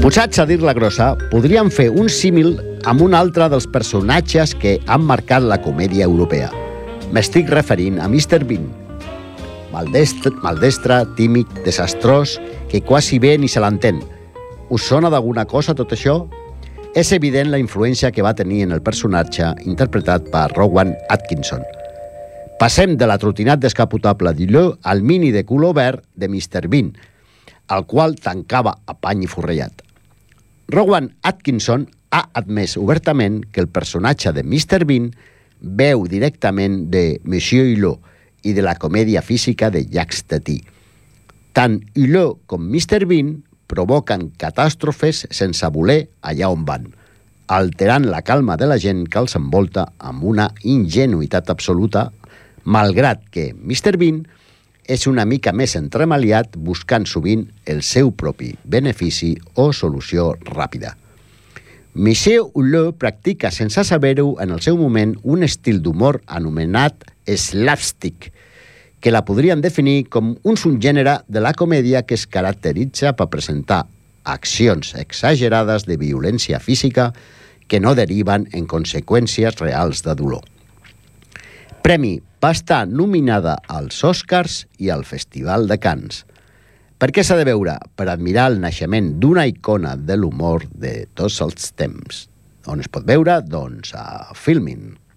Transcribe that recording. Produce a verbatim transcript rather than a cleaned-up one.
Posats a dir la grossa, podríem fer un símil amb un altre dels personatges que han marcat la comèdia europea. M'estic referint a mister Bean. Maldestre, maldestre, tímid, desastrós, que quasi bé ni se l'entén. Us sona d'alguna cosa tot això? És evident la influència que va tenir en el personatge interpretat per Rowan Atkinson. Passem de la trotinat descapotable d'Hulot al mini de color verd de mister Bean, el qual tancava a pany i forrellat. Rowan Atkinson ha admès obertament que el personatge de mister Bean veu directament de Monsieur Hulot i de la comèdia física de Jacques Tati. Tant Hulot com mister Bean provoquen catàstrofes sense voler allà on van, alterant la calma de la gent que els envolta amb una ingenuïtat absoluta, malgrat que mister Bean és una mica més entremaliat buscant sovint el seu propi benefici o solució ràpida. Monsieur Hulot practica sense saber-ho en el seu moment un estil d'humor anomenat slapstick, que la podrien definir com un subgènere de la comèdia que es caracteritza per presentar accions exagerades de violència física que no deriven en conseqüències reals de dolor. Premi va estar nominada als Oscars i al Festival de Cannes. Per què s'ha de veure? Per admirar el naixement d'una icona de l'humor de tots els temps. On es pot veure? Doncs a Filmin.